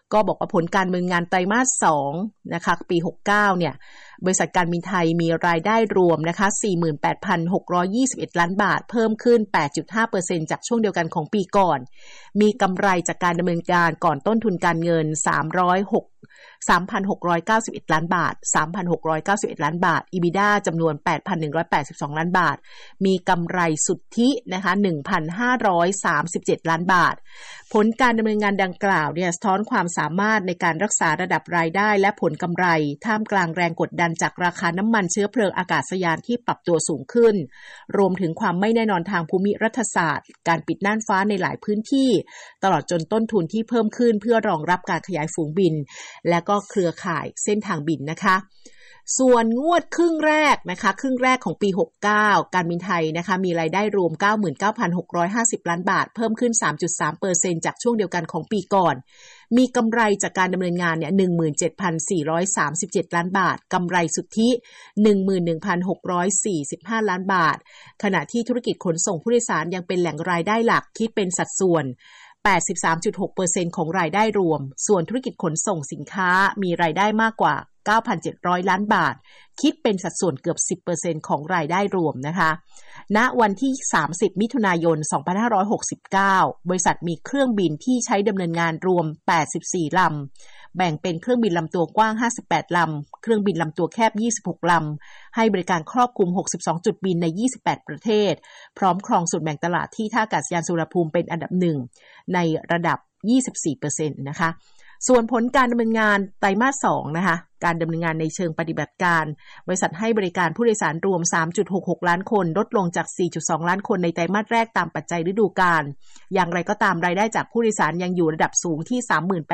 ก็บอกว่าผลการดำเนินงานไตรมาส2นะคะปี69เนี่ยบริษัทการบินไทยมีรายได้รวมนะคะ 48,621 ล้านบาทเพิ่มขึ้น 8.5% จากช่วงเดียวกันของปีก่อนมีกำไรจากการดำเนินการก่อนต้นทุนการเงิน3,691 ล้านบาท 3,691 ล้านบาท EBITDA จำนวน 8,182 ล้านบาทมีกำไรสุทธินะคะ 1,537 ล้านบาทผลการดำเนินงานดังกล่าวเนี่ยสะท้อนความสามารถในการรักษาระดับรายได้และผลกำไรท่ามกลางแรงกดดันจากราคาน้ำมันเชื้อเพลิงอากาศยานที่ปรับตัวสูงขึ้นรวมถึงความไม่แน่นอนทางภูมิรัฐศาสตร์การปิดน่านฟ้าในหลายพื้นที่ตลอดจนต้นทุนที่เพิ่มขึ้นเพื่อรองรับการขยายฝูงบินและก็เครือข่ายเส้นทางบินนะคะส่วนงวดครึ่งแรกนะคะครึ่งแรกของปี69การบินไทยนะคะมีรายได้รวม 99,650 ล้านบาทเพิ่มขึ้น 3.3% จากช่วงเดียวกันของปีก่อนมีกำไรจากการดำเนินงานเนี่ย 17,437 ล้านบาทกำไรสุทธิ 11,645 ล้านบาทขณะที่ธุรกิจขนส่งผู้โดยสารยังเป็นแหล่งรายได้หลักคิดเป็นสัดส่วน 83.6% ของรายได้รวมส่วนธุรกิจขนส่งสินค้ามีรายได้มากกว่า 9,700 ล้านบาทคิดเป็นสัดส่วนเกือบ 10% ของรายได้รวมนะคะณวันที่30มิถุนายน2569บริษัทมีเครื่องบินที่ใช้ดำเนินงานรวม84ลำแบ่งเป็นเครื่องบินลำตัวกว้าง58ลำเครื่องบินลำตัวแคบ26ลำให้บริการครอบคลุม62จุดบินใน28ประเทศพร้อมครองส่วนแบ่งตลาดที่ท่าอากาศยานสุวรรณภูมิเป็นอันดับ1ในระดับ 24% นะคะส่วนผลการดำเนินงานไตรมาส2นะคะการดำเนินงานในเชิงปฏิบัติการบริษัทให้บริการผู้โดยสารรวม 3.66 ล้านคนลดลงจาก 4.2 ล้านคนในไตรมาสแรกตามปัจจัยฤดูกาลอย่างไรก็ตามรายได้จากผู้โดยสารยังอยู่ระดับสูงที่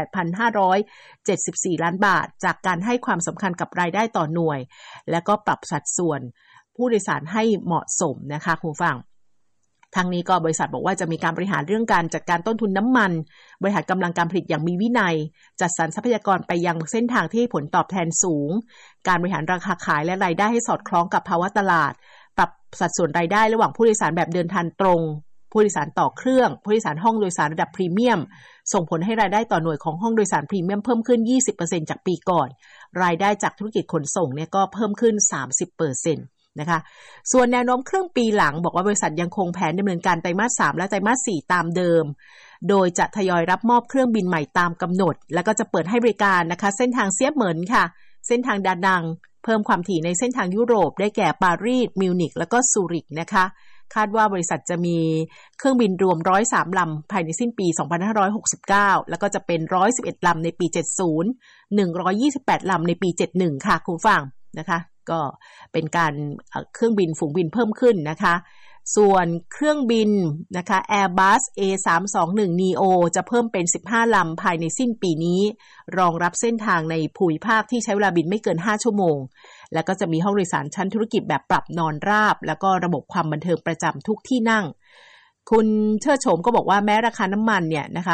38,574 ล้านบาทจากการให้ความสำคัญกับรายได้ต่อหน่วยและก็ปรับสัดส่วนผู้โดยสารให้เหมาะสมนะคะคุณผู้ฟังทั้งนี้ก็บริษัทบอกว่าจะมีการบริหารเรื่องการจัดการต้นทุนน้ำมันบริหารกำลังการผลิตอย่างมีวินัยจัดสรรทรัพยากรไปยังเส้นทางที่ให้ผลตอบแทนสูงการบริหารราคาขายและรายได้ให้สอดคล้องกับภาวะตลาดปรับสัดส่วนรายได้ระหว่างผู้โดยสารแบบเดินทางตรงผู้โดยสารต่อเครื่องผู้โดยสารห้องโดยสารระดับพรีเมียมส่งผลให้รายได้ต่อหน่วยของห้องโดยสารพรีเมียมเพิ่มขึ้น 20% จากปีก่อนรายได้จากธุรกิจขนส่งเนี่ยก็เพิ่มขึ้น 30%นะคะส่วนแนวโน้มครึ่งปีหลังบอกว่าบริษัทยังคงแผนดำเนินการไตรมาส3และไตรมาส4ตามเดิมโดยจะทยอยรับมอบเครื่องบินใหม่ตามกำหนดแล้วก็จะเปิดให้บริการนะคะเส้นทางเซียบเหมินค่ะเส้นทางดานังเพิ่มความถี่ในเส้นทางยุโรปได้แก่ปารีสมิวนิกแล้วก็ซูริกนะคะคาดว่าบริษัทจะมีเครื่องบินรวม103ลำภายในสิ้นปี2569แล้วก็จะเป็น111ลำในปี70 128ลำในปี71ค่ะคุณฟังนะคะก็เป็นการเครื่องบินฝูงบินเพิ่มขึ้นนะคะส่วนเครื่องบินนะคะ Airbus A321neo จะเพิ่มเป็น15ลำภายในสิ้นปีนี้รองรับเส้นทางในภูมิภาคที่ใช้เวลาบินไม่เกิน5ชั่วโมงแล้วก็จะมีห้องโดยสารชั้นธุรกิจแบบปรับนอนราบแล้วก็ระบบความบันเทิงประจำทุกที่นั่งคุณเชิดโฉมก็บอกว่าแม้ราคาน้ำมันเนี่ยนะคะ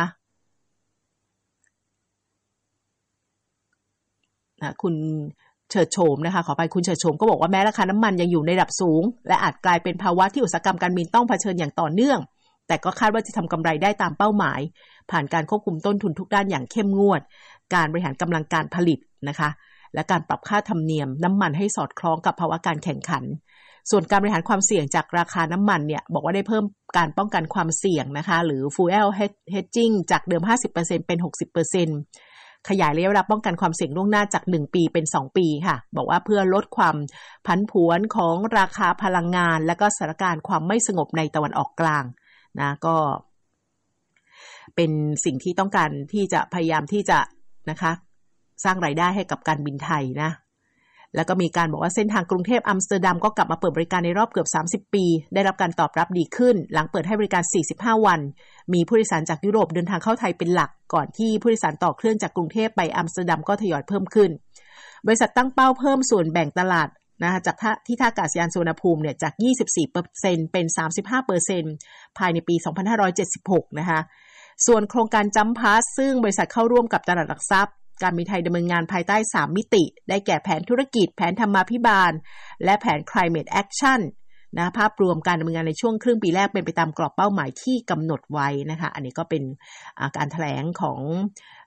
คุณเฉิดโฉมนะคะขอไปคุณเฉิดโฉมก็บอกว่าแม้ราคาน้ำมันยังอยู่ในระดับสูงและอาจกลายเป็นภาวะที่อุตสาหกรรมการบินต้องเผชิญอย่างต่อเนื่องแต่ก็คาดว่าจะทำกำไรได้ตามเป้าหมายผ่านการควบคุมต้นทุนทุกด้านอย่างเข้มงวดการบริหารกำลังการผลิตนะคะและการปรับค่าธรรมเนียมน้ำมันให้สอดคล้องกับภาวะการแข่งขันส่วนการบริหารความเสี่ยงจากราคาน้ำมันเนี่ยบอกว่าได้เพิ่มการป้องกันความเสี่ยงนะคะหรือ fuel hedging จากเดิม 50% เป็น 60%ขยายระยะเวลาป้องกันความเสี่ยงล่วงหน้าจาก1ปีเป็น2ปีค่ะบอกว่าเพื่อลดความผันผวนของราคาพลังงานและก็สถานการณ์ความไม่สงบในตะวันออกกลางนะก็เป็นสิ่งที่ต้องการที่จะพยายามที่จะนะคะสร้างรายได้ให้กับการบินไทยนะแล้วก็มีการบอกว่าเส้นทางกรุงเทพอัมสเตอร์ดัมก็กลับมาเปิดบริการในรอบเกือบ30ปีได้รับการตอบรับดีขึ้นหลังเปิดให้บริการ45วันมีผู้โดยสารจากยุโรปเดินทางเข้าไทยเป็นหลักก่อนที่ผู้โดยสารต่อเครื่องจากกรุงเทพไปอัมสเตอร์ดัมก็ทยอยเพิ่มขึ้นบริษัทตั้งเป้าเพิ่มส่วนแบ่งตลาดนะคะจากที่ท่าอากาศยานสุวรรณภูมิเนี่ยจาก 24% เป็น 35% ภายในปี2576นะคะส่วนโครงการจัมพาสซึ่งบริษัทเข้าร่วมกับตลาดหลักทรัพย์การบินไทยดำเนินงานภายใต้3มิติได้แก่แผนธุรกิจแผนธรรมาภิบาลและแผน Climate Action นะภาพรวมการดำเนินงานในช่วงครึ่งปีแรกเป็นไปตามกรอบเป้าหมายที่กำหนดไว้นะคะอันนี้ก็เป็นการแถลงของ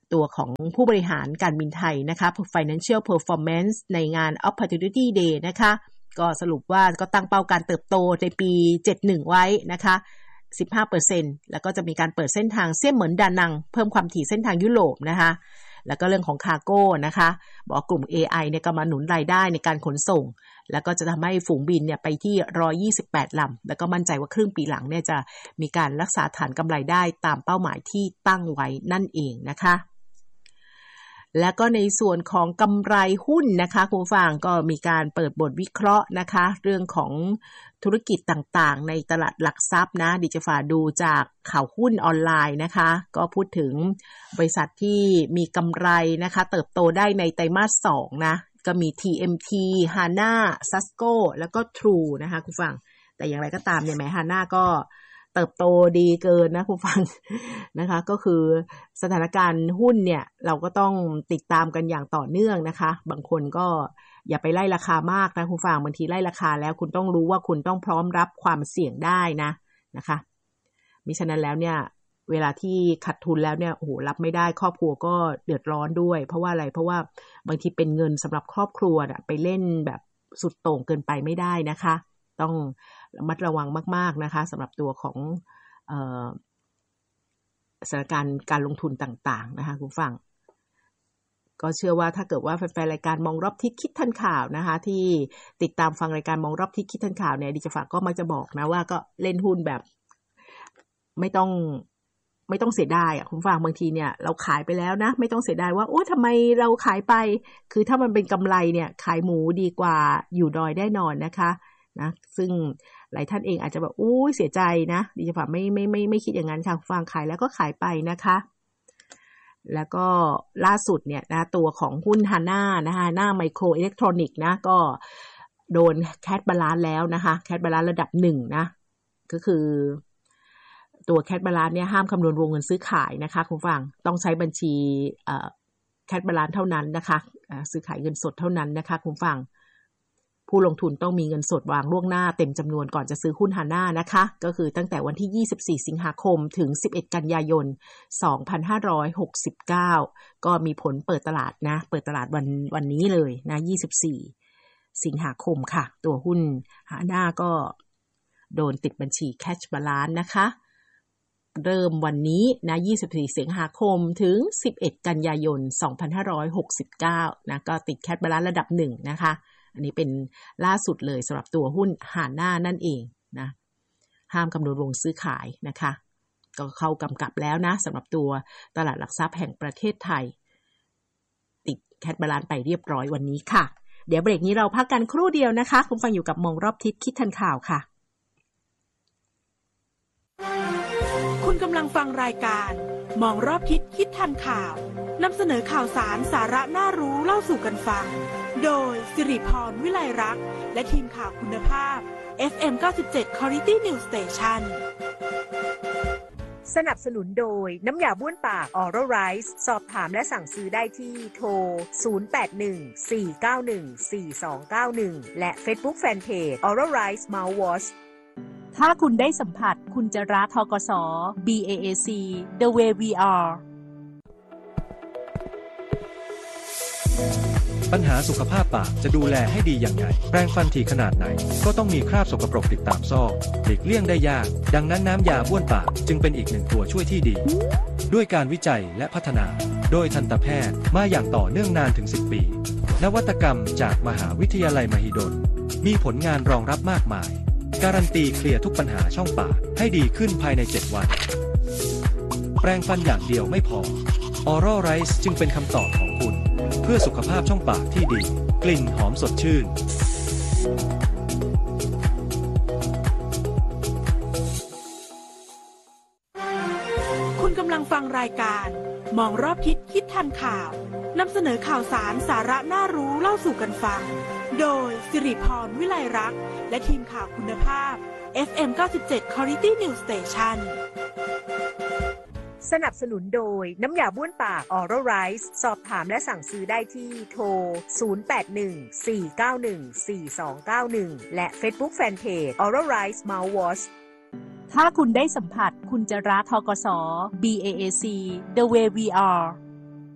ตัวของผู้บริหารการบินไทยนะคะ Financial Performance ในงาน Opportunity Day นะคะก็สรุปว่าก็ตั้งเป้าการเติบโตในปี71ไว้นะคะ 15% แล้วก็จะมีการเปิดเส้นทางเซี่ยมเหมินดานังเพิ่มความถี่เส้นทางยุโรปนะคะแล้วก็เรื่องของคาร์โก้นะคะบอกกลุ่ม AI เนี่ยก็มาหนุนรายได้ในการขนส่งแล้วก็จะทำให้ฝูงบินเนี่ยไปที่128ลำแล้วก็มั่นใจว่าครึ่งปีหลังเนี่ยจะมีการรักษาฐานกำไรได้ตามเป้าหมายที่ตั้งไว้นั่นเองนะคะแล้วก็ในส่วนของกำไรหุ้นนะคะคุณผู้ฟังก็มีการเปิดบทวิเคราะห์นะคะเรื่องของธุรกิจต่างๆในตลาดหลักทรัพย์นะดิจะฝ่าดูจากข่าวหุ้นออนไลน์นะคะก็พูดถึงบริษัทที่มีกำไรนะคะเติบโตได้ในไตรมาส2นะก็มี TMT Hana Sasco แล้วก็ True นะคะคุณผู้ฟังแต่อย่างไรก็ตามเนี่ยแม้ Hana ก็เติบโตดีเกินนะคุณฟังนะคะก็คือสถานการณ์หุ้นเนี่ยเราก็ต้องติดตามกันอย่างต่อเนื่องนะคะบางคนก็อย่าไปไล่ราคามากนะคุณฟังบางทีไล่ราคาแล้วคุณต้องรู้ว่าคุณต้องพร้อมรับความเสี่ยงได้นะคะมิฉะนั้นแล้วเนี่ยเวลาที่ขาดทุนแล้วเนี่ยโอ้โหรับไม่ได้ครอบครัวก็เดือดร้อนด้วยเพราะว่าอะไรเพราะว่าบางทีเป็นเงินสำหรับครอบครัวน่ะไปเล่นแบบสุดโต่งเกินไปไม่ได้นะคะต้องระมัดระวังมากๆนะคะสำหรับตัวของสถานการณ์การลงทุนต่างๆนะคะคุณฟังก็เชื่อว่าถ้าเกิดว่าแฟนๆรายการมองรอบทิศคิดทันข่าวนะคะที่ติดตามฟังรายการมองรอบทิศคิดทันข่าวเนี่ยดิจะฝากก็มักจะบอกนะว่าก็เล่นหุ้นแบบไม่ต้องเสียดายอ่ะคุณฟังบางทีเนี่ยเราขายไปแล้วนะไม่ต้องเสียดายว่าโอ้ทำไมเราขายไปคือถ้ามันเป็นกำไรเนี่ยขายหมูดีกว่าอยู่ดอยแน่นอนนะคะนะซึ่งหลายท่านเองอาจจะแบบอุ้ยเสียใจนะดิฉันไม่คิดอย่างนั้นค่ะฟังขายแล้วก็ขายไปนะคะแล้วก็ล่าสุดเนี่ยนะตัวของหุ้น Hana นะคะหน้าไมโครอิเล็กทรอนิกส์นะก็โดนแคชบาลานซ์แล้วนะคะแคชบาลานซ์ระดับ1นะก็คือตัวแคชบาลานซ์เนี่ยห้ามคำนวณวงเงินซื้อขายนะคะคุณฟังต้องใช้บัญชีแคชบาลานซ์เท่านั้นนะคะซื้อขายเงินสดเท่านั้นนะคะคุณฟังผู้ลงทุนต้องมีเงินสดวางล่วงหน้าเต็มจำนวนก่อนจะซื้อหุ้น Hana นะคะก็คือตั้งแต่วันที่24สิงหาคมถึง11กันยายน2569ก็มีผลเปิดตลาดนะเปิดตลาดวันนี้เลยนะ24สิงหาคมค่ะตัวหุ้น Hana ก็โดนติดบัญชี Cash Balance นะคะเริ่มวันนี้นะ24สิงหาคมถึง11กันยายน2569นะก็ติด Cash Balance ระดับ1นะคะอันนี้เป็นล่าสุดเลยสำหรับตัวหุ้น Hana นั่นเองนะห้ามคำนวณวงซื้อขายนะคะก็เข้ากำกับแล้วนะสำหรับตัวตลาดหลักทรัพย์แห่งประเทศไทยติดแคชบาลานซ์ไปเรียบร้อยวันนี้ค่ะเดี๋ยวเบรกนี้เราพักกันครู่เดียวนะคะคุณฟังอยู่กับมองรอบทิศคิดทันข่าวค่ะคุณกำลังฟังรายการมองรอบทิศคิดทันข่าวนำเสนอข่าวสารสาระน่ารู้เล่าสู่กันฟังโดยสิริพรวิไลรักษ์และทีมข่าวคุณภาพ FM 97 Quality News Station สนับสนุนโดยน้ำยาบ้วนปาก Oral Rice สอบถามและสั่งซื้อได้ที่โทร 0814914291 และ Facebook Fanpage Oral Rice Mouthwash ถ้าคุณได้สัมผัสคุณจะรักธกส BAAC The Way We Are ปัญหาสุขภาพปากจะดูแลให้ดีอย่างไรแปรงฟันถี่ขนาดไหนก็ต้องมีคราบสกปรกติดตามซอกหลีกเลี่ยงได้ยากดังนั้นน้ำยาบ้วนปากจึงเป็นอีกหนึ่งตัวช่วยที่ดีด้วยการวิจัยและพัฒนาโดยทันตแพทย์มาอย่างต่อเนื่องนานถึง10 ปีนวัตกรรมจากมหาวิทยาลัยมหิดลมีผลงานรองรับมากมายการันตีเคลียร์ทุกปัญหาช่องปากให้ดีขึ้นภายใน7 วันแปรงฟันอย่างเดียวไม่พอ Oral Rice จึงเป็นคำตอบของคุณเพื่อสุขภาพช่องปากที่ดีกลิ่นหอมสดชื่นคุณกำลังฟังรายการมองรอบทิศคิดทันข่าวนำเสนอข่าวสารสาระน่ารู้เล่าสู่กันฟังโดยสิริพรวิไลรักษ์และทีมข่าวคุณภาพ FM 97 Quality News Station สนับสนุนโดยน้ำยาบ้วนปาก Oral Rice สอบถามและสั่งซื้อได้ที่โทร 0814914291 และ Facebook Fanpage Oral Rice Mouthwash ถ้าคุณได้สัมผัสคุณจะรักธกส BAAC The Way We Are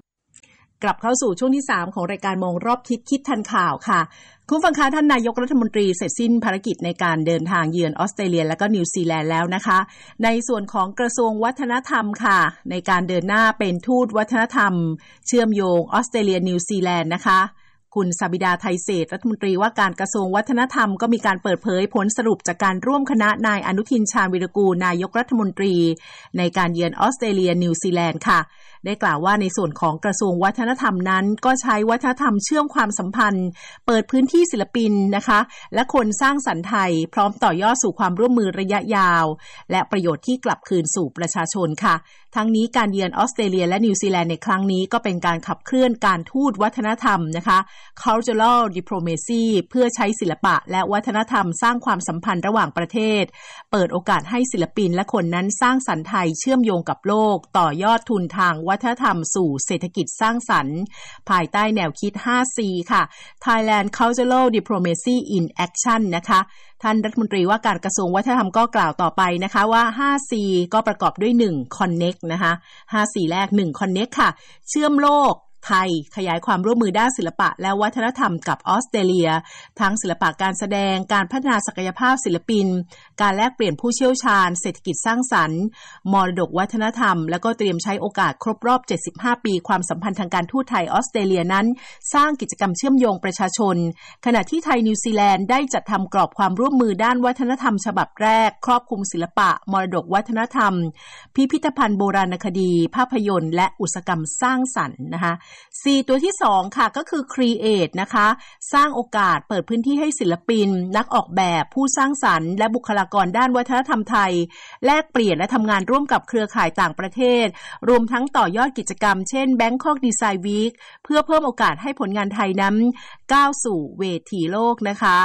กลับเข้าสู่ช่วงที่3ของรายการมองรอบทิศคิดทันข่าวค่ะคุณฟังคะท่านนายกรัฐมนตรีเสร็จสิ้นภารกิจในการเดินทางเยือนออสเตรเลียและก็นิวซีแลนด์แล้วนะคะในส่วนของกระทรวงวัฒนธรรมค่ะในการเดินหน้าเป็นทูตวัฒนธรรมเชื่อมโยงออสเตรเลียนิวซีแลนด์นะคะคุณสบิดาไทยเศรษฐ์รัฐมนตรีว่าการกระทรวงวัฒนธรรมก็มีการเปิดเผยผลสรุปจากการร่วมคณะนายอนุทินชาญวิรากูลนายกรัฐมนตรีในการเยือนออสเตรเลียนิวซีแลนด์ค่ะได้กล่าวว่าในส่วนของกระทรวงวัฒนธรรมนั้นก็ใช้วัฒนธรรมเชื่อมความสัมพันธ์เปิดพื้นที่ศิลปินนะคะและคนสร้างสรรค์ไทยพร้อมต่อยอดสู่ความร่วมมือระยะยาวและประโยชน์ที่กลับคืนสู่ประชาชนค่ะทั้งนี้การเยือนออสเตรเลียและนิวซีแลนด์ในครั้งนี้ก็เป็นการขับเคลื่อนการทูตวัฒนธรรมนะคะ Cultural Diplomacy เพื่อใช้ศิลปะและวัฒนธรรมสร้างความสัมพันธ์ระหว่างประเทศเปิดโอกาสให้ศิลปินและคนนั้นสร้างสรรค์ไทยเชื่อมโยงกับโลกต่อยอดทุนทางวัฒนธรรมสู่เศรษฐกิจสร้างสรรค์ภายใต้แนวคิด 5C ค่ะ Thailand Cultural Diplomacy in Action นะคะท่านรัฐมนตรีว่าการกระทรวงวัฒนธรรมก็กล่าวต่อไปนะคะว่า 5C ก็ประกอบด้วย 1 Connect นะคะ 5C แรก 1 Connect ค่ะเชื่อมโลกไทยขยายความร่วมมือด้านศิลปะและวัฒนธรรมกับออสเตรเลียทั้งศิลปะการแสดงการพัฒนาศักยภาพศิลปินการแลกเปลี่ยนผู้เชี่ยวชาญเศรษฐกิจสร้างสรรค์มรดกวัฒนธรรมแล้วก็เตรียมใช้โอกาสครบรอบ75ปีความสัมพันธ์ทางการทูตไทยออสเตรเลียนั้นสร้างกิจกรรมเชื่อมโยงประชาชนขณะที่ไทยนิวซีแลนด์ได้จัดทำกรอบความร่วมมือด้านวัฒนธรรมฉบับแรกครอบคลุมศิลปะมรดกวัฒนธรรมพิพิธภัณฑ์โบราณคดีภาพยนตร์และอุตสาหกรรมสร้างสรรค์นะคะ4ตัวที่2ค่ะก็คือ Create นะคะสร้างโอกาสเปิดพื้นที่ให้ศิลปินนักออกแบบผู้สร้างสรรค์และบุคลากรด้านวัฒนธรรมไทยแลกเปลี่ยนและทำงานร่วมกับเครือข่ายต่างประเทศรวมทั้งต่อยอดกิจกรรมเช่น Bangkok Design Week เพื่อเพิ่มโอกาสให้ผลงานไทยนั้นก้าวสู่เวทีโลกนะคะ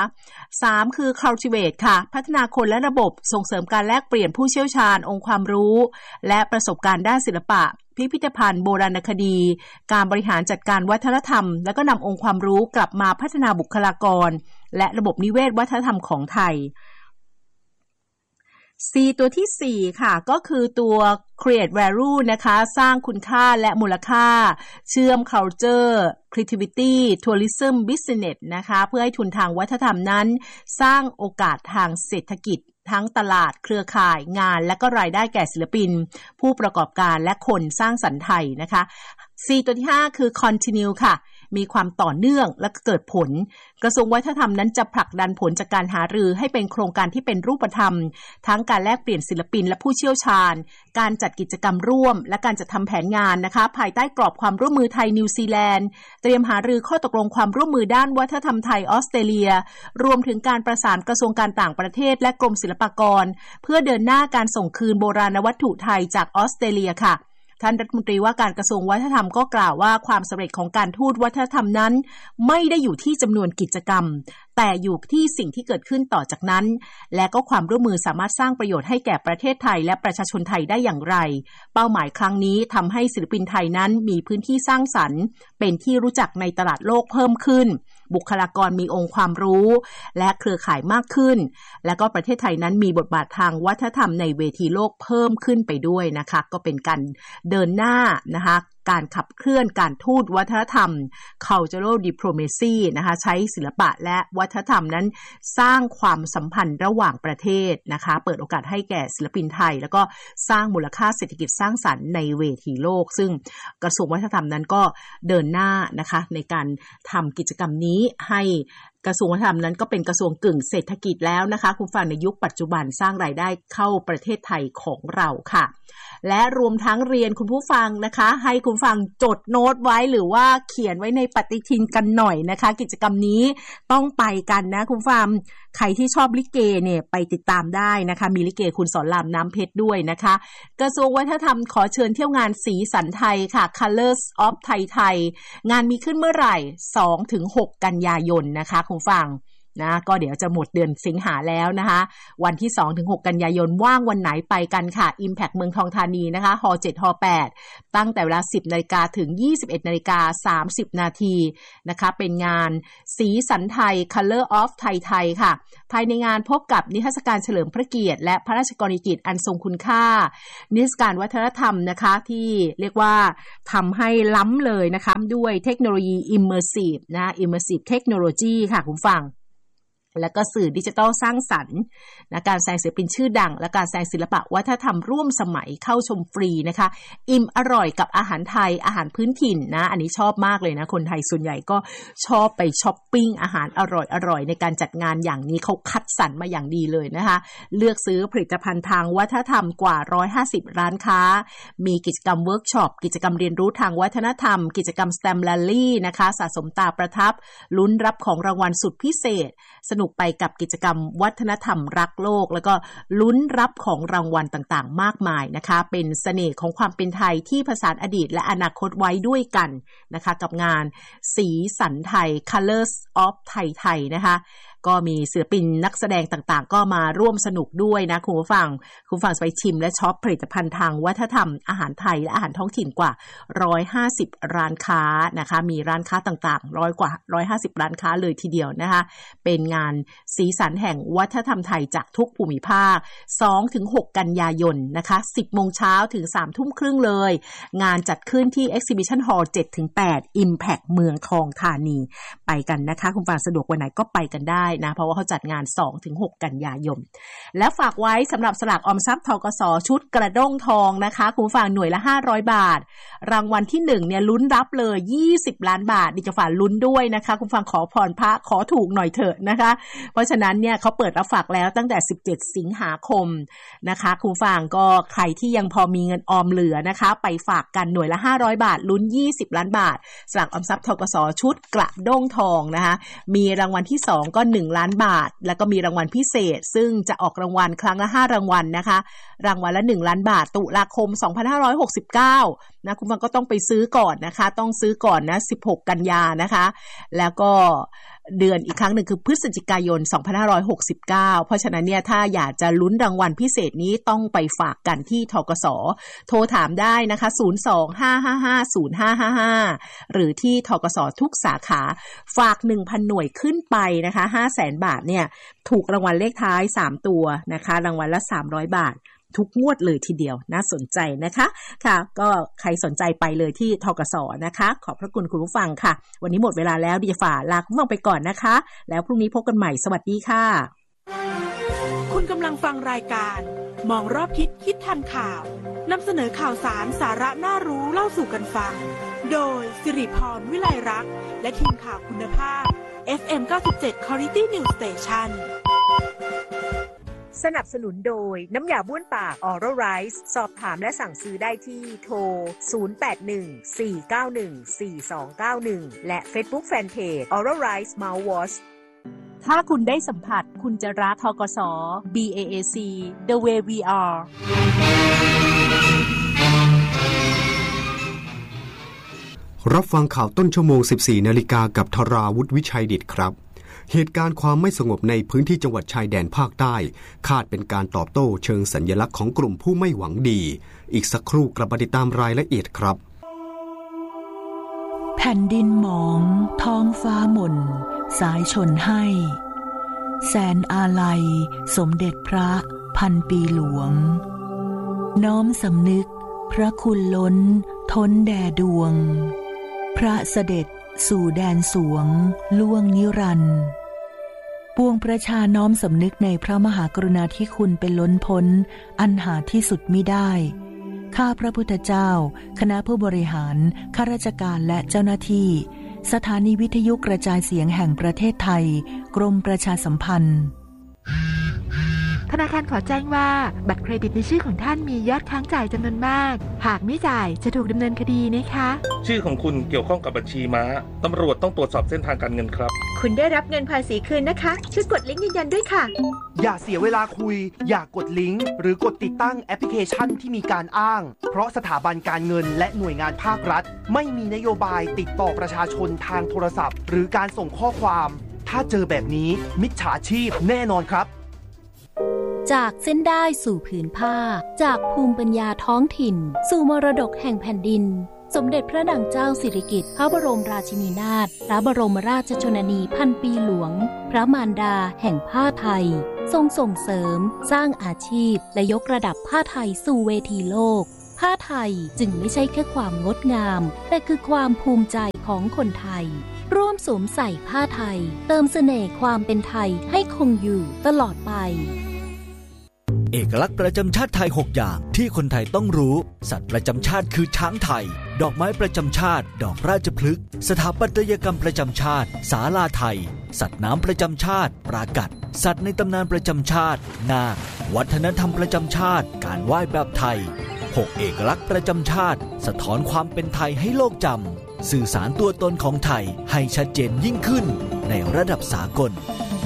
3คือ Cultivate ค่ะพัฒนาคนและระบบส่งเสริมการแลกเปลี่ยนผู้เชี่ยวชาญองค์ความรู้และประสบการณ์ด้านศิลปะพิพิธภัณฑ์โบราณคดีการบริหารจัดการวัฒนธรรมแล้วก็นำองค์ความรู้กลับมาพัฒนาบุคลากรและระบบนิเวศวัฒนธรรมของไทย C ตัวที่4ค่ะก็คือตัว Create Value นะคะสร้างคุณค่าและมูลค่าเชื่อม Culture Creativity Tourism Business นะคะเพื่อให้ทุนทางวัฒนธรรมนั้นสร้างโอกาสทางเศรษฐกิจทั้งตลาดเครือข่ายงานและก็รายได้แก่ศิลปินผู้ประกอบการและคนสร้างสรรค์ไทยนะคะ C ตัวที่5คือ Continue ค่ะมีความต่อเนื่องและเกิดผลกระทรวงวัฒนธรรมนั้นจะผลักดันผลจากการหารือให้เป็นโครงการที่เป็นรูปธรรมทั้งการแลกเปลี่ยนศิลปินและผู้เชี่ยวชาญการจัดกิจกรรมร่วมและการจัดทำแผนงานนะคะภายใต้กรอบความร่วมมือไทยนิวซีแลนด์เตรียมหารือข้อตกลงความร่วมมือด้านวัฒนธรรมไทยออสเตรเลียรวมถึงการประสานกระทรวงการต่างประเทศและกรมศิลปากรเพื่อเดินหน้าการส่งคืนโบราณวัตถุไทยจากออสเตรเลียค่ะท่านรัฐมนตรีว่าการกระทรวงวัฒนธรรมก็กล่าวว่าความสำเร็จของการทูตวัฒนธรรมนั้นไม่ได้อยู่ที่จำนวนกิจกรรมแต่อยู่ที่สิ่งที่เกิดขึ้นต่อจากนั้นและก็ความร่วมมือสามารถสร้างประโยชน์ให้แก่ประเทศไทยและประชาชนไทยได้อย่างไรเป้าหมายครั้งนี้ทำให้ศิลปินไทยนั้นมีพื้นที่สร้างสรรค์เป็นที่รู้จักในตลาดโลกเพิ่มขึ้นบุคลากรมีองค์ความรู้และเครือข่ายมากขึ้นและก็ประเทศไทยนั้นมีบทบาททางวัฒนธรรมในเวทีโลกเพิ่มขึ้นไปด้วยนะคะก็เป็นการเดินหน้านะคะการขับเคลื่อนการทูตวัฒนธรรม Cultural Diplomacy นะคะใช้ศิลปะและวัฒนธรรมนั้นสร้างความสัมพันธ์ระหว่างประเทศนะคะเปิดโอกาสให้แก่ศิลปินไทยแล้วก็สร้างมูลค่าเศรษฐกิจสร้างสรรค์ในเวทีโลกซึ่งกระทรวงวัฒนธรรมนั้นก็เดินหน้านะคะในการทำกิจกรรมนี้ให้กระทรวงวัฒนธรรมนั้นก็เป็นกระทรวงกึ่งเศรษฐกิจแล้วนะคะคุณฟังในยุคปัจจุบันสร้างรายได้เข้าประเทศไทยของเราค่ะและรวมทั้งเรียนคุณผู้ฟังนะคะให้คุณฟังจดโน้ตไว้หรือว่าเขียนไว้ในปฏิทินกันหน่อยนะคะกิจกรรมนี้ต้องไปกันนะคุณฟังใครที่ชอบลิเกเนี่ยไปติดตามได้นะคะมีลิเกคุณสอนรามน้ำเพชรด้วยนะคะกระทรวงวัฒนธรรมขอเชิญเที่ยวงานสีสันไทยค่ะ Colors of Thai งานมีขึ้นเมื่อไหร่ 2-6 กันยายนนะคะคุณฟังนะก็เดี๋ยวจะหมดเดือนสิงหาแล้วนะคะวันที่ 2-6 กันยายนว่างวันไหนไปกันค่ะ Impact เมืองทองธานีนะคะฮ7 ฮ8ตั้งแต่เวลา 10 นาฬิกาถึง 21 นาฬิกา 30 นาทีนะคะเป็นงานสีสันไทย Color of ไทยค่ะภายในงานพบกับนิทรรศการเฉลิมพระเกียรติและพระราชกรณียกิจอันทรงคุณค่านิทรรศการวัฒนธรรมนะคะที่เรียกว่าทำให้ล้ำเลยนะคะด้วยเทคโนโลยี Immersive นะ Immersive Technology ค่ะคุณฟังแล้วก็สื่อดิจิทัลสร้างสรรค์นะการแสดงศิลปินชื่อดังและการแสดงศิลปะวัฒนธรรมร่วมสมัยเข้าชมฟรีนะคะอิ่มอร่อยกับอาหารไทยอาหารพื้นถิ่นนะอันนี้ชอบมากเลยนะคนไทยส่วนใหญ่ก็ชอบไปช้อปปิ้งอาหารอร่อยในการจัดงานอย่างนี้เขาคัดสรรมาอย่างดีเลยนะคะเลือกซื้อผลิตภัณฑ์ทางวัฒนธรรมกว่า150ร้านค้ามีกิจกรรมเวิร์กช็อปกิจกรรมเรียนรู้ทางวัฒนธรรมกิจกรรมสแตมป์แรลลี่นะคะสะสมตาประทับลุ้นรับของรางวัลสุดพิเศษสนุกไปกับกิจกรรมวัฒนธรรมรักโลกแล้วก็ลุ้นรับของรางวัลต่างๆมากมายนะคะเป็นเสน่ห์ของความเป็นไทยที่ผสานอดีตและอนาคตไว้ด้วยกันนะคะกับงานสีสันไทย Colors of ไทยนะคะก็มีศิลปินนักแสดงต่างๆก็มาร่วมสนุกด้วยนะคุณผู้ฟังไปชิมและช็อปผลิตภัณฑ์ทางวัฒนธรรมอาหารไทยและอาหารท้องถิ่นกว่า150ร้านค้านะคะมีร้านค้าต่างๆ100กว่า150ร้านค้าเลยทีเดียวนะคะเป็นงานสีสันแห่งวัฒนธรรมไทยจากทุกภูมิภาค 2-6 กันยายนนะคะ 10 โมงเช้าถึง 3 ทุ่มครึ่งเลยงานจัดขึ้นที่ Exhibition Hall 7-8 Impact เมืองทองธานีไปกันนะคะคุณฟังสะดวกวันไหนก็ไปกันได้นะเพราะว่าเขาจัดงาน 2-6 กันยายนและฝากไว้สำหรับสลากออมทรัพย์ธกส.ชุดกระด้งทองนะคะคุณฟังหน่วยละ500บาทรางวัลที่1เนี่ยลุ้นรับเลย20ล้านบาทดิจะฝากลุ้นด้วยนะคะคุณฟังขอพรพระขอถูกหน่อยเถอะนะคะเพราะฉะนั้นเนี่ยเขาเปิดรับฝากแล้วตั้งแต่17สิงหาคมนะคะคุณฟังก็ใครที่ยังพอมีเงินออมเหลือนะคะไปฝากกันหน่วยละ500บาทลุ้น20ล้านบาทสลากออมทรัพย์ธกส.ชุดกระด้งทองนะคะมีรางวัลที่2ก็1ล้านบาทแล้วก็มีรางวัลพิเศษซึ่งจะออกรางวัลครั้งละ5รางวัลนะคะรางวัลละ1ล้านบาทตุลาคม2569นะคุณฟังก็ต้องไปซื้อก่อนนะคะต้องซื้อก่อนนะ16กันยานะคะแล้วก็เดือนอีกครั้งหนึ่งคือพฤศจิกายน2569เพราะฉะนั้นเนี่ยถ้าอยากจะลุ้นรางวัลพิเศษนี้ต้องไปฝากกันที่ธกส.โทรถามได้นะคะ02-555-0555หรือที่ธกส.ทุกสาขาฝาก 1,000 หน่วยขึ้นไปนะคะ 500,000 บาทเนี่ยถูกรางวัลเลขท้าย3ตัวนะคะรางวัลละ300บาททุกงวดเลยทีเดียวน่าสนใจนะคะค่ะก็ใครสนใจไปเลยที่ธกส.นะคะขอบพระคุณคุณผู้ฟังค่ะวันนี้หมดเวลาแล้วดิฝ่าลาคุณผู้ฟังไปก่อนนะคะแล้วพรุ่งนี้พบกันใหม่สวัสดีค่ะคุณกำลังฟังรายการมองรอบทิศคิดทันข่าวนำเสนอข่าวสารสาระน่ารู้เล่าสู่กันฟังโดยสิริพรวิไลรักษ์และทีมข่าวคุณภาพ FM 97 Quality News Station สนับสนุนโดยน้ำยาบ้วนปาก Oral Rice สอบถามและสั่งซื้อได้ที่โทร 0814914291 และ Facebook Fanpage Oral Rice Mouthwash ถ้าคุณได้สัมผัสคุณจะรักธกส. BAAC The Way We Are รับฟังข่าวต้นชั่วโมง 14 นาฬิกากับธราวุฒิวิชัยดิษฐ์ครับเหตุการณ์ความไม่สงบในพื้นที่จังหวัดชายแดนภาคใต้คาดเป็นการตอบโต้เชิงสัญลักษณ์ของกลุ่มผู้ไม่หวังดีอีกสักครู่กลับมาติดตามรายละเอียดครับแผ่นดินหมองท้องฟ้าหม่นสายชนให้แสนอาลัยสมเด็จพระพันปีหลวงน้อมสำนึกพระคุณล้นท้นแด่ดวงพระเสด็จสู่แดนสวงล่วงนิรันดร์ปวงประชาน้อมสำนึกในพระมหากรุณาธิคุณเป็นล้นพ้นอันหาที่สุดมิได้ข้าพระพุทธเจ้าคณะผู้บริหารข้าราชการและเจ้าหน้าที่สถานีวิทยุกระจายเสียงแห่งประเทศไทยกรมประชาสัมพันธ์ธนาคารขอแจ้งว่าบัตรเครดิตในชื่อของท่านมียอดค้างจ่ายจำนวนมากหากไม่จ่ายจะถูกดำเนินคดีนะคะชื่อของคุณเกี่ยวข้องกับบัญชีม้าตำรวจต้องตรวจสอบเส้นทางการเงินครับคุณได้รับเงินภาษีคืนนะคะช่วยกดลิงก์ยืนยันด้วยค่ะอย่าเสียเวลาคุยอย่ากดลิงก์หรือกดติดตั้งแอปพลิเคชันที่มีการอ้างเพราะสถาบันการเงินและหน่วยงานภาครัฐไม่มีนโยบายติดต่อประชาชนทางโทรศัพท์หรือการส่งข้อความถ้าเจอแบบนี้มิจฉาชีพแน่นอนครับจากเส้นได้สู่ผืนผ้าจากภูมิปัญญาท้องถิ่นสู่มรดกแห่งแผ่นดินสมเด็จพระนางเจ้าสิริกิติ์พระบรมราชินีนาถพระบรมราชชนนีพันปีหลวงพระมารดาแห่งผ้าไทยทรงส่งเสริมสร้างอาชีพและยกระดับผ้าไทยสู่เวทีโลกผ้าไทยจึงไม่ใช่แค่ความงดงามแต่คือความภูมิใจของคนไทยร่วมสวมใส่ผ้าไทยเติมเสน่ห์ความเป็นไทยให้คงอยู่ตลอดไปเอกลักษณ์ประจำชาติไทย6อย่างที่คนไทยต้องรู้สัตว์ประจำชาติคือช้างไทยดอกไม้ประจำชาติดอกราชพฤกษ์สถาปัตยกรรมประจำชาติศาลาไทยสัตว์น้ำประจำชาติปรากัดสัตว์ในตำนานประจำชาตินาควัฒนธรรมประจำชาติการไหว้แบบไทย6เอกลักษณ์ประจำชาติสะท้อนความเป็นไทยให้โลกจำสื่อสารตัวตนของไทยให้ชัดเจนยิ่งขึ้นในระดับสากล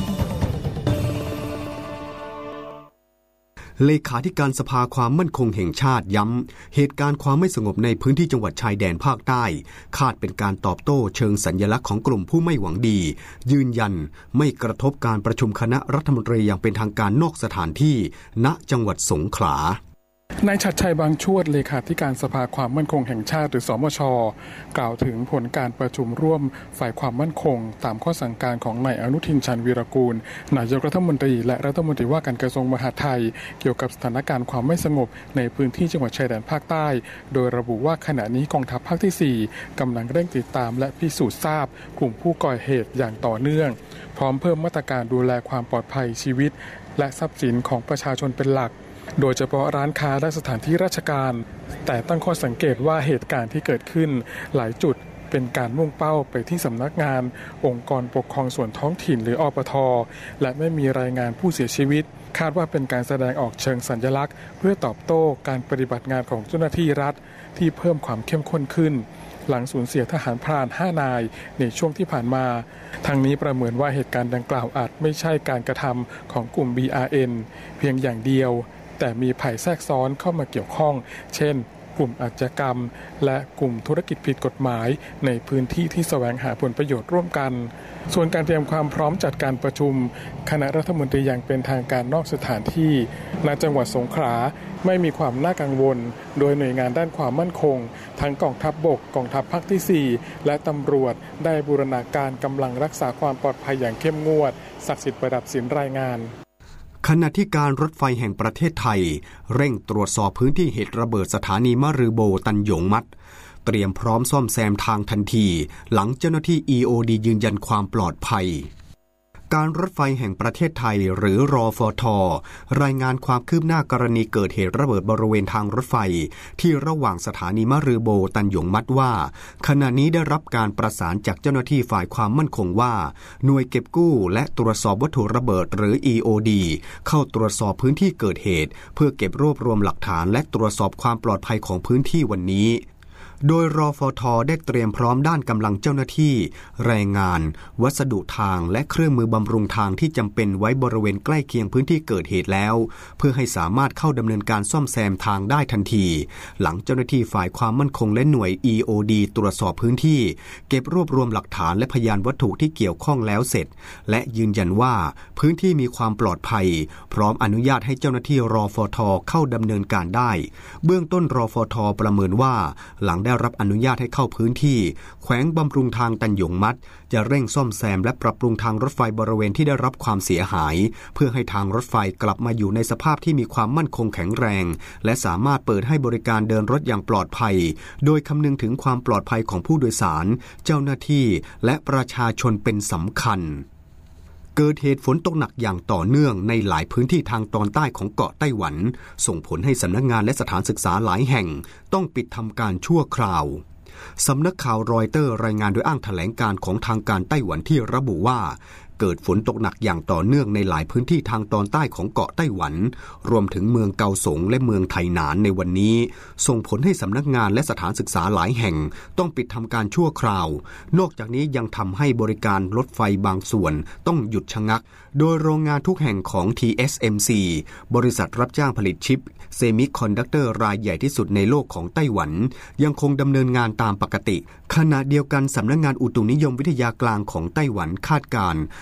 เลขาธิการสภาความมั่นคงแห่งชาติย้ำเหตุการณ์ความไม่สงบในพื้นที่จังหวัดชายแดนภาคใต้คาดเป็นการตอบโต้เชิงสัญลักษณ์ของกลุ่มผู้ไม่หวังดียืนยันไม่กระทบการประชุมคณะรัฐมนตรีอย่างเป็นทางการนอกสถานที่ณจังหวัดสงขลานายชัดชัยบางชวดเลขาธิการสภาความมั่นคงแห่งชาติหรือสมช.กล่าวถึงผลการประชุมร่วมฝ่ายความมั่นคงตามข้อสั่งการของนายอนุทินชาญวีรกูลนายกรัฐมนตรีและรัฐมนตรีว่าการกระทรวงมหาดไทยเกี่ยวกับสถานการณ์ความไม่สงบในพื้นที่จังหวัดชายแดนภาคใต้โดยระบุว่าขณะนี้กองทัพภาคที่4กำลังเร่งติดตามและพิสูจน์ทราบกลุ่มผู้ก่อเหตุอย่างต่อเนื่องพร้อมเพิ่มมาตรการดูแลความปลอดภัยชีวิตและทรัพย์สินของประชาชนเป็นหลักโดยเฉพาะร้านค้าและสถานที่ราชการแต่ตั้งข้อสังเกตว่าเหตุการณ์ที่เกิดขึ้นหลายจุดเป็นการมุ่งเป้าไปที่สำนักงานองค์กรปกครองส่วนท้องถิ่นหรืออปท.และไม่มีรายงานผู้เสียชีวิตคาดว่าเป็นการแสดงออกเชิงสัญลักษณ์เพื่อตอบโต้การปฏิบัติงานของเจ้าหน้าที่รัฐที่เพิ่มความเข้มข้นขึ้นหลังสูญเสียทหารพราน5นายในช่วงที่ผ่านมาทางนี้ประเมินว่าเหตุการณ์ดังกล่าวอาจไม่ใช่การกระทำของกลุ่ม BRN เพียงอย่างเดียวแต่มีภัยแทรกซ้อนเข้ามาเกี่ยวข้องเช่นกลุ่มอาชญากรรมและกลุ่มธุรกิจผิดกฎหมายในพื้นที่ที่แสวงหาผลประโยชน์ร่วมกันส่วนการเตรียมความพร้อมจัดการประชุมคณะรัฐมนตรีอย่างเป็นทางการนอกสถานที่ณจังหวัดสงขลาไม่มีความน่ากังวลโดยหน่วยงานด้านความมั่นคงทั้งกองทัพบกกองทัพภาคที่4และตำรวจได้บูรณาการกำลังรักษาความปลอดภัยอย่างเข้มงวดศักดิ์สิทธิ์ประดับศิลป์รายงานขณะที่การรถไฟแห่งประเทศไทยเร่งตรวจสอบพื้นที่เหตุระเบิดสถานีมะรือโบตันหยงมัดเตรียมพร้อมซ่อมแซมทางทันทีหลังเจ้าหน้าที่ EOD ยืนยันความปลอดภัยการรถไฟแห่งประเทศไทยหรือรฟท.รายงานความคืบหน้ากรณีเกิดเหตุระเบิดบริเวณทางรถไฟที่ระหว่างสถานีมะรือโบตันหยงมัดว่าขณะนี้ได้รับการประสานจากเจ้าหน้าที่ฝ่ายความมั่นคงว่าหน่วยเก็บกู้และตรวจสอบวัตถุระเบิดหรือ EOD เข้าตรวจสอบพื้นที่เกิดเหตุเพื่อเก็บรวบรวมหลักฐานและตรวจสอบความปลอดภัยของพื้นที่วันนี้โดยรฟท.ได้เตรียมพร้อมด้านกำลังเจ้าหน้าที่แรงงานวัสดุทางและเครื่องมือบำรุงทางที่จำเป็นไว้บริเวณใกล้เคียงพื้นที่เกิดเหตุแล้วเพื่อให้สามารถเข้าดำเนินการซ่อมแซมทางได้ทันทีหลังเจ้าหน้าที่ฝ่ายความมั่นคงและหน่วย EOD ตรวจสอบพื้นที่เก็บรวบรวมหลักฐานและพยานวัตถุที่เกี่ยวข้องแล้วเสร็จและยืนยันว่าพื้นที่มีความปลอดภัยพร้อมอนุญาตให้เจ้าหน้าที่รฟท.เข้าดำเนินการได้เบื้องต้นรฟท.ประเมินว่าหลังได้รับอนุญาตให้เข้าพื้นที่แขวงบำรุงทางตันหยงมัดจะเร่งซ่อมแซมและปรับปรุงทางรถไฟบริเวณที่ได้รับความเสียหายเพื่อให้ทางรถไฟกลับมาอยู่ในสภาพที่มีความมั่นคงแข็งแรงและสามารถเปิดให้บริการเดินรถอย่างปลอดภัยโดยคำนึงถึงความปลอดภัยของผู้โดยสารเจ้าหน้าที่และประชาชนเป็นสำคัญเกิดเหตุฝนตกหนักอย่างต่อเนื่องในหลายพื้นที่ทางตอนใต้ของเกาะไต้หวันส่งผลให้สำนักงานและสถานศึกษาหลายแห่งต้องปิดทำการชั่วคราวสำนักข่าวรอยเตอร์รายงานโดยอ้างแถลงการของทางการไต้หวันที่ระบุว่าเกิดฝนตกหนักอย่างต่อเนื่องในหลายพื้นที่ทางตอนใต้ของเกาะไต้หวันรวมถึงเมืองเกาสงและเมืองไถหนานในวันนี้ส่งผลให้สำนักงานและสถานศึกษาหลายแห่งต้องปิดทำการชั่วคราวนอกจากนี้ยังทำให้บริการรถไฟบางส่วนต้องหยุดชะงักโดยโรงงานทุกแห่งของ TSMC บริษัทรับจ้างผลิตชิปเซมิคอนดักเตอร์รายใหญ่ที่สุดในโลกของไต้หวันยังคงดำเนินงานตามปกติขณะเดียวกันสำนักงานอุตุนิยมวิทยากลางของไต้หวันคาดการณ์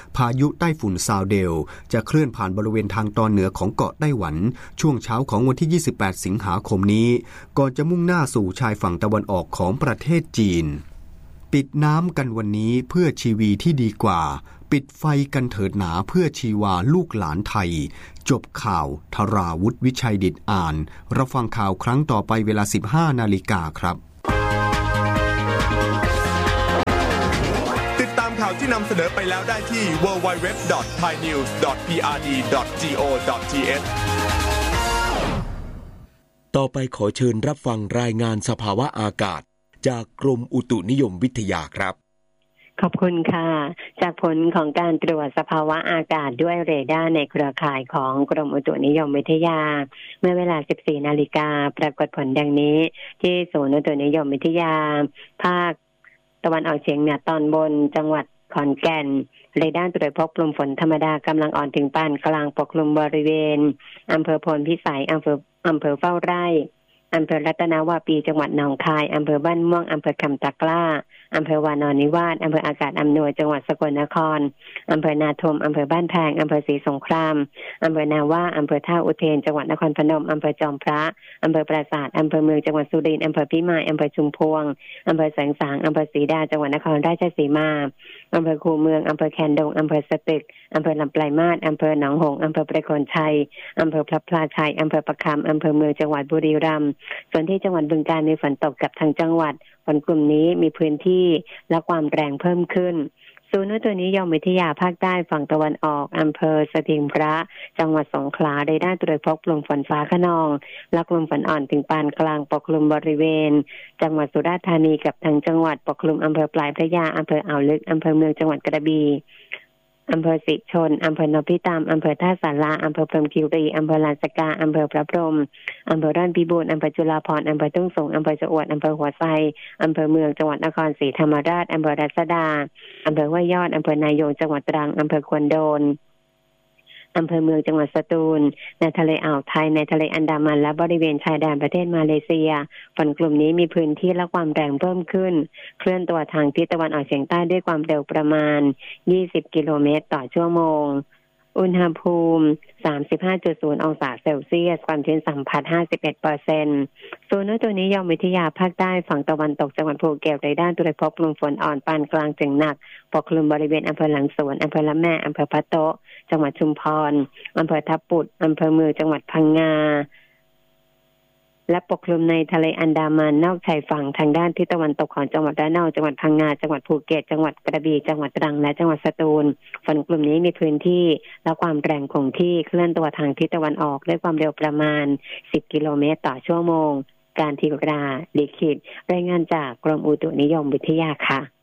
พายุไต้ฝุ่นซาวเดลจะเคลื่อนผ่านบริเวณทางตอนเหนือของเกาะไต้หวันช่วงเช้าของวันที่28สิงหาคมนี้ก่อนจะมุ่งหน้าสู่ชายฝั่งตะวันออกของประเทศจีนปิดน้ำกันวันนี้เพื่อชีวีที่ดีกว่าปิดไฟกันเถิดหนาเพื่อชีวาลูกหลานไทยจบข่าวธราวุฒิวิชัยดิษฐ์อ่านรับฟังข่าวครั้งต่อไปเวลา 15 นาฬิกาครับติดตามข่าวที่นำเสนอไปแล้วได้ที่ www.thainews.prd.go.th ต่อไปขอเชิญรับฟังรายงานสภาวะอากาศจากกรมอุตุนิยมวิทยาครับขอบคุณค่ะจากผลของการตรวจสภาวะอากาศด้วยเรดาร์ในเครือข่ายของกรมอุตุนิยมวิทยาเมื่อเวลา 14 นาฬิกาปรากฏผลดังนี้ที่ศูนย์อุตุนิยมวิทยาภาคตะวันออกเฉียงเหนือตอนบนจังหวัดขอนแก่นเรดาร์ตรวจพบกลุ่มฝนธรรมดากำลังอ่อนถึงปานกลางปกคลุมบริเวณอำเภอพลพิสัยอำเภอเฝ้าไร่อำเภอรัตนวาปีจังหวัดหนองคายอำเภอบ้านม่วงอำเภอคำตะกร้าอำเภอวานอนนิวาสอำเภออากาศอำนวยจังหวัดสกลนครอำเภอนาทมอำเภอบ้านแพงอำเภอศรีสงครามอำเภอนาว่าอำเภอท่าอุเทนจังหวัดนครพนมอำเภอจอมพระอำเภอปราสาทอำเภอเมืองจังหวัดสุรินทร์อำเภอพิมายอำเภอชุมพวงอำเภอแสงสางอำเภอศรีดาจังหวัดนครราชสีมาอำเภอคูเมืองอำเภอแคนดงอำเภอสตึกอำเภอลำปลายมาศอำเภอหนองหงส์อำเภอประโคนชัยอำเภอพระพลาชัยอำเภอประคำอำเภอเมืองจังหวัดบุรีรัมย์ส่วนที่จังหวัดบึงกาฬมีฝนตกกับทางจังหวัดฝนกลุ่มนี้มีพื้นที่และความแรงเพิ่มขึ้นศูนย์อุตุนิยมวิทยาภาคใต้ฝั่งตะวันออกอำเภอสถิงพระจังหวัดสงขลาได้ตรวจพบกลุ่มฝนฟ้าคะนองและกลุ่มฝนอ่อนถึงปานกลางปกคลุมบริเวณจังหวัดสุราษฎร์ธานีกับทางจังหวัดปกคลุมอำเภอปลายพระยาอำเภออ่าวลึกอำเภอเมืองจังหวัดกระบี่อำเภอสิชนอำเภอนพิตามอำเภอท่าสาราอำเภอพรหมคีรีอำเภอลานสกาอำเภอพระพรหมอำเภอร่อนพิบูลอำเภอจุฬาภรณ์อำเภอทุ่งสงอำเภอชะอวดอำเภอหัวไซอำเภอเมืองจังหวัดนครศรีธรรมราชอำเภอรัศดาอำเภอห้วยยอดอำเภอนายงจังหวัดตรังอำเภอควนโดนอำเภอเมืองจังหวัดสตูลในทะเลอ่าวไทยในทะเลอันดามันและบริเวณชายแดนประเทศมาเลเซียฝนกลุ่มนี้มีพื้นที่และความแรงเพิ่มขึ้นเคลื่อนตัวทางทิศตะวันออกเฉียงใต้ด้วยความเร็วประมาณ20กิโลเมตรต่อชั่วโมงอุณหภูมิ 35.0 องศาเซลเซียสความชื้นสัมผัส 51% ศูนย์อุตุนิยมวิทยาภาคใต้ฝั่งตะวันตกจังหวัดภูเก็ตได้ตรวจพบกลุ่มฝนอ่อนปานกลางถึงหนักปกคลุมบริเวณอำเภอหลังสวนอำเภอละแม่อำเภอพะโต๊ะจังหวัดชุมพรอำเภอทับปุดอำเภอเมืองจังหวัดพังงาและปกคลุมในทะเลอันดามันนอกชายฝั่งทางด้านทิศตะวันตกของจังหวัดระนองจังหวัดพังงาจังหวัดภูเก็ตจังหวัดกระบี่จังหวัดตรังและจังหวัดสตูลฝนกลุ่มนี้มีพื้นที่และความแรงคงที่เคลื่อนตัวทางทิศตะวันออกด้วยความเร็วประมาณ10กิโลเมตรต่อชั่วโมงการธีราลิขิตรายงานจากกรมอุตุนิยมวิทยาค่ะ